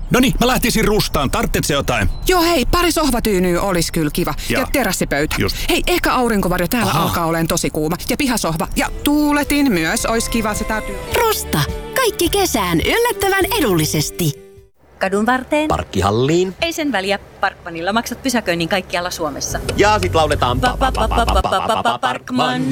Noniin, mä lähtisin rustaan. Tarvitsetko jotain? Joo hei, pari sohvatyynyä olisi kyllä kiva. Ja terassipöytä. Just. Hei, ehkä aurinkovarjo täällä alkaa olemaan tosi kuuma. Ja pihasohva. Ja tuuletin myös olisi kiva, se täytyy. Rusta. Kaikki kesään yllättävän edullisesti. Kadun varteen. Parkkihalliin. Ei sen väliä. Parkmanilla maksat pysäköinnin kaikkialla Suomessa. Ja sit lauletaan Parkman.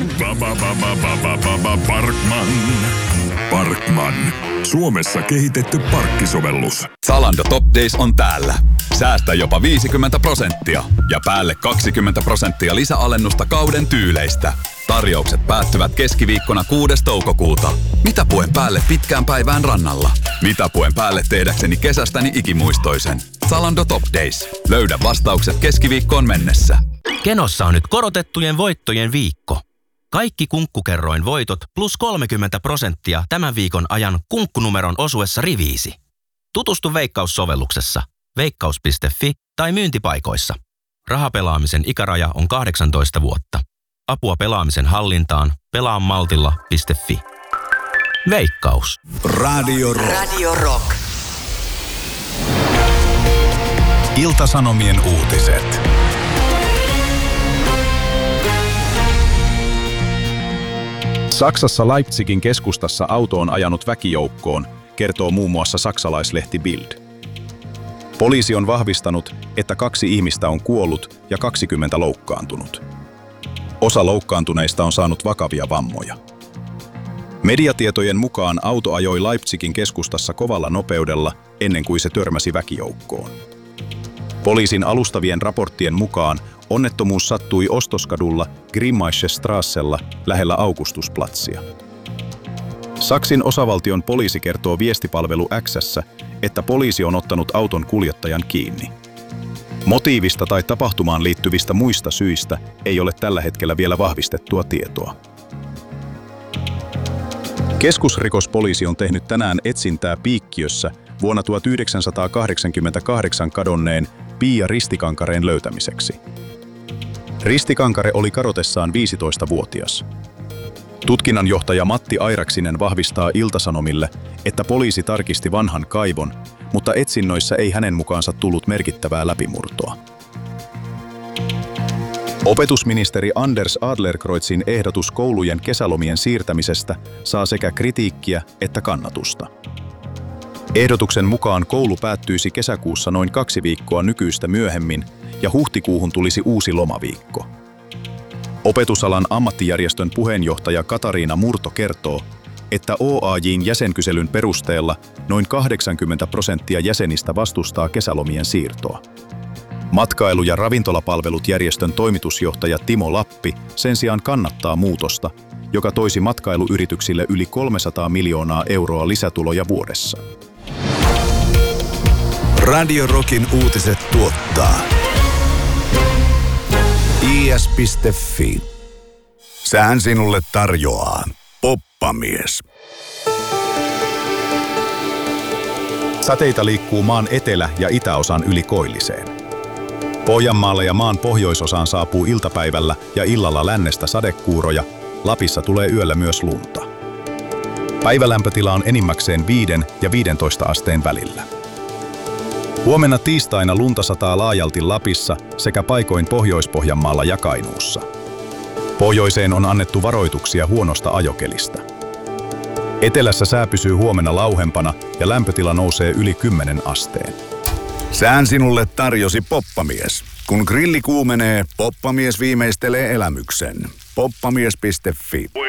Parkman. Suomessa kehitetty parkkisovellus. Zalando Top Days on täällä. Säästä jopa 50% ja päälle 20% lisäalennusta kauden tyyleistä. Tarjoukset päättyvät keskiviikkona 6. toukokuuta. Mitä puen päälle pitkään päivään rannalla? Mitä puen päälle tehdäkseni kesästäni ikimuistoisen? Zalando Top Days. Löydä vastaukset keskiviikkoon mennessä. Kenossa on nyt korotettujen voittojen viikko. Kaikki Kunkkukerroin voitot plus 30% tämän viikon ajan kunkkunumeron osuessa riviisi. Tutustu Veikkaus-sovelluksessa, veikkaus.fi tai myyntipaikoissa. Rahapelaamisen ikäraja on 18 vuotta. Apua pelaamisen hallintaan pelaamaltilla.fi. Veikkaus. Radio Rock. Radio Rock. Ilta-Sanomien uutiset. Saksassa Leipzigin keskustassa auto on ajanut väkijoukkoon, kertoo muun muassa saksalaislehti Bild. Poliisi on vahvistanut, että 2 ihmistä on kuollut ja 20 loukkaantunut. Osa loukkaantuneista on saanut vakavia vammoja. Mediatietojen mukaan auto ajoi Leipzigin keskustassa kovalla nopeudella ennen kuin se törmäsi väkijoukkoon. Poliisin alustavien raporttien mukaan onnettomuus sattui Ostoskadulla Grimmaische-strassella lähellä Augustusplatsia. Saksin osavaltion poliisi kertoo viestipalvelu X:ssä, että poliisi on ottanut auton kuljettajan kiinni. Motiivista tai tapahtumaan liittyvistä muista syistä ei ole tällä hetkellä vielä vahvistettua tietoa. Keskusrikospoliisi on tehnyt tänään etsintää Piikkiössä vuonna 1988 kadonneen Pia Ristikankareen löytämiseksi. Ristikankare oli kadotessaan 15-vuotias. Tutkinnanjohtaja Matti Airaksinen vahvistaa Ilta-Sanomille, että poliisi tarkisti vanhan kaivon, mutta etsinnöissä ei hänen mukaansa tullut merkittävää läpimurtoa. Opetusministeri Anders Adlercreutzin ehdotus koulujen kesälomien siirtämisestä saa sekä kritiikkiä että kannatusta. Ehdotuksen mukaan koulu päättyisi kesäkuussa noin 2 viikkoa nykyistä myöhemmin ja huhtikuuhun tulisi uusi lomaviikko. Opetusalan ammattijärjestön puheenjohtaja Katariina Murto kertoo, että OAJ:n jäsenkyselyn perusteella noin 80% jäsenistä vastustaa kesälomien siirtoa. Matkailu- ja ravintolapalvelut järjestön toimitusjohtaja Timo Lappi sen sijaan kannattaa muutosta, joka toisi matkailuyrityksille yli 300 miljoonaa euroa lisätuloja vuodessa. Radio Rockin uutiset tuottaa is.fi. Sään sinulle tarjoaa Poppamies. Sateita liikkuu maan etelä- ja itäosan yli koilliseen. Pohjanmaalle ja maan pohjoisosaan saapuu iltapäivällä ja illalla lännestä sadekuuroja, Lapissa tulee yöllä myös lunta. Päivälämpötila on enimmäkseen 5 ja 15 asteen välillä. Huomenna tiistaina lunta sataa laajalti Lapissa sekä paikoin Pohjois-Pohjanmaalla ja Kainuussa. Pohjoiseen on annettu varoituksia huonosta ajokelistä. Etelässä sää pysyy huomenna lauhempana ja lämpötila nousee yli 10 asteen. Sään sinulle tarjosi Poppamies. Kun grilli kuumenee, Poppamies viimeistelee elämyksen. Poppamies.fi.